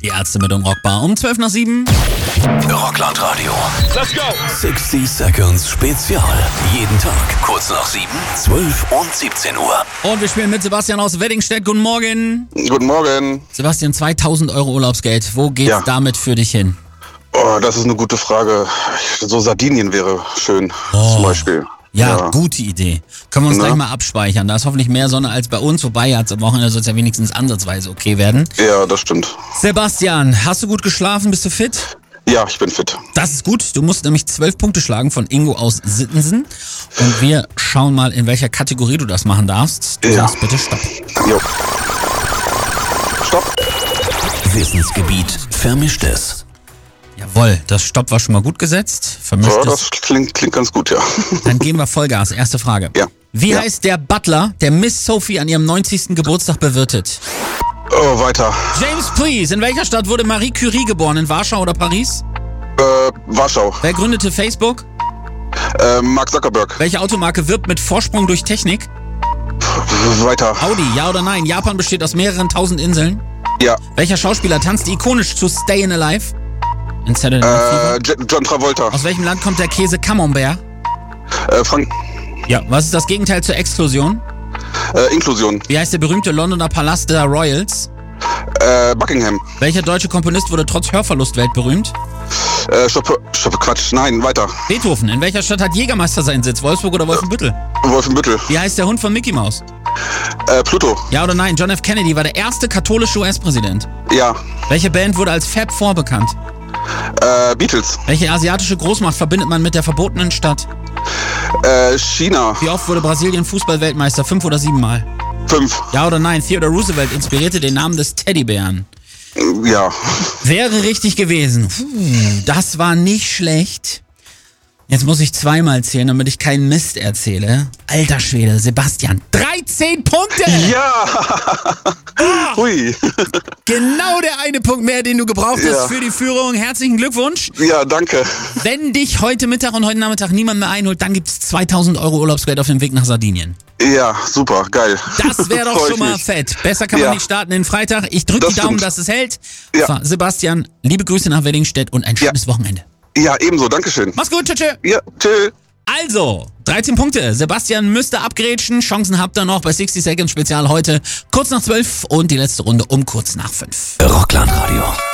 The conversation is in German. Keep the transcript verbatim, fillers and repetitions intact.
Die Ärzte mit Unrockbar um zwölf nach sieben. Rockland Radio. Let's go! sixty Seconds Spezial. Jeden Tag kurz nach sieben, zwölf und siebzehn Uhr. Und wir spielen mit Sebastian aus Weddingstedt. Guten Morgen. Guten Morgen. Sebastian, zweitausend Euro Urlaubsgeld. Wo geht's Ja. damit für dich hin? Oh, das ist eine gute Frage. So Sardinien wäre schön, Oh. zum Beispiel. Ja, gute Idee. Können wir uns Na? gleich mal abspeichern. Da ist hoffentlich mehr Sonne als bei uns. Wobei jetzt am Wochenende soll es ja wenigstens ansatzweise okay werden. Ja, das stimmt. Sebastian, hast du gut geschlafen? Bist du fit? Ja, ich bin fit. Das ist gut. Du musst nämlich zwölf Punkte schlagen von Ingo aus Sittensen. Und wir schauen mal, in welcher Kategorie du das machen darfst. Du Ja. sagst bitte Stopp. Jo. Stopp. Wissensgebiet Vermischtes. Jawohl, das Stopp war schon mal gut gesetzt. Vermischt Ja, es. das klingt, klingt ganz gut, ja. Dann geben wir Vollgas. Erste Frage. Ja. Wie Ja. heißt der Butler, der Miss Sophie an ihrem neunzigsten Geburtstag bewirtet? Oh, weiter. James, please. In welcher Stadt wurde Marie Curie geboren? In Warschau oder Paris? Äh, Warschau. Wer gründete Facebook? Äh, Mark Zuckerberg. Welche Automarke wirbt mit Vorsprung durch Technik? Weiter. Audi, ja oder nein? Japan besteht aus mehreren tausend Inseln. Ja. Welcher Schauspieler tanzt ikonisch zu Stayin' Alive? In Saturday Night Fever? Äh, J- John Travolta. Aus welchem Land kommt der Käse Camembert? Äh, Frank. Ja. Was ist das Gegenteil zur Exklusion? Äh, Inklusion. Wie heißt der berühmte Londoner Palast der Royals? Äh, Buckingham. Welcher deutsche Komponist wurde trotz Hörverlust weltberühmt? Äh, Stopp, Stopp, Quatsch. Nein, weiter. Beethoven. In welcher Stadt hat Jägermeister seinen Sitz? Wolfsburg oder Wolfenbüttel? Wolfenbüttel. Wie heißt der Hund von Mickey Mouse? Äh, Pluto. Ja oder nein? John F. Kennedy war der erste katholische U S-Präsident. Ja. Welche Band wurde als Fab Four bekannt? Äh, Beatles. Welche asiatische Großmacht verbindet man mit der verbotenen Stadt? Äh, China. Wie oft wurde Brasilien Fußball-Weltmeister? Fünf oder siebenmal? Fünf. Ja oder nein? Theodore Roosevelt inspirierte den Namen des Teddybären. Ja. Wäre richtig gewesen. Puh, das war nicht schlecht. Jetzt muss ich zweimal zählen, damit ich keinen Mist erzähle. Alter Schwede, Sebastian, dreizehn Punkte! Ja! Hui. Genau der eine Punkt mehr, den du gebraucht hast Ja. für die Führung. Herzlichen Glückwunsch. Ja, danke. Wenn dich heute Mittag und heute Nachmittag niemand mehr einholt, dann gibt's zweitausend Euro Urlaubsgeld auf dem Weg nach Sardinien. Ja, super, geil. Das wäre doch Freu schon ich mal mich. fett. Besser kann man Ja. nicht starten den Freitag. Ich drücke Das die Daumen, stimmt. dass es hält. Ja. So, Sebastian, liebe Grüße nach Weddingstedt und ein schönes Wochenende. Ja, ebenso, dankeschön. Mach's gut, tschö, tschö. Ja, tschö. Also, dreizehn Punkte. Sebastian müsste abgrätschen. Chancen habt ihr noch bei sixty Seconds Spezial heute. Kurz nach zwölf und die letzte Runde um kurz nach fünf. Rockland Radio.